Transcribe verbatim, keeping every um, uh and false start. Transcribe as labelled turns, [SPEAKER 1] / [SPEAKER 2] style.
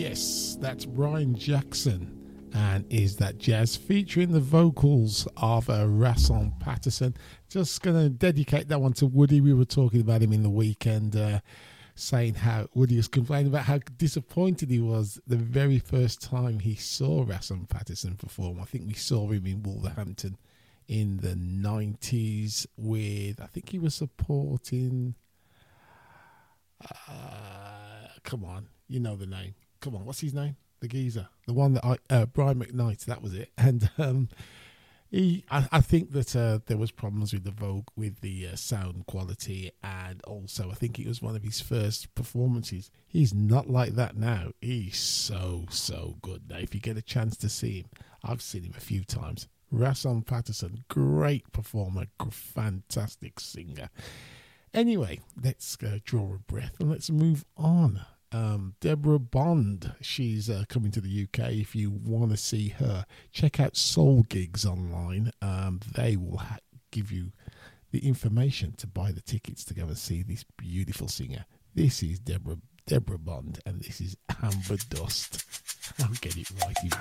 [SPEAKER 1] Yes, that's Brian Jackson. And Is That Jazz, featuring the vocals of uh, Rasson Patterson. Just going to dedicate that one to Woody. We were talking about him in the weekend, uh, saying how Woody was complaining about how disappointed he was the very first time he saw Rasson Patterson perform. I think we saw him in Wolverhampton in the nineties with, I think he was supporting, uh, come on, you know the name. Come on, what's his name? The geezer, the one that I, uh, Brian McKnight, that was it. And um, he, I, I think that uh, there was problems with the Vogue, with the uh, sound quality, and also I think it was one of his first performances. He's not like that now. He's so, so good now. If you get a chance to see him, I've seen him a few times. Rasson Patterson, great performer, fantastic singer. Anyway, let's uh, draw a breath and let's move on. Um, Deborah Bond, she's uh, coming to the U K. If you want to see her, check out Soul Gigs online. Um, they will ha- give you the information to buy the tickets to go and see this beautiful singer. This is Deborah Deborah Bond, and this is Amber Dust. I'll get it right.